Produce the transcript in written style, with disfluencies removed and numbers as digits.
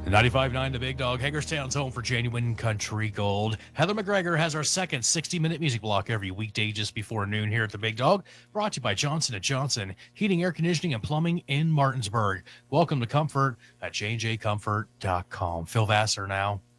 95.9 The Big Dog, Hagerstown's home for genuine country gold. Heather McGregor has our second 60-minute music block every weekday just before noon here at The Big Dog, brought to you by Johnson & Johnson, heating, air conditioning, and plumbing in Martinsburg. Welcome to Comfort at jjcomfort.com. Phil Vassar now.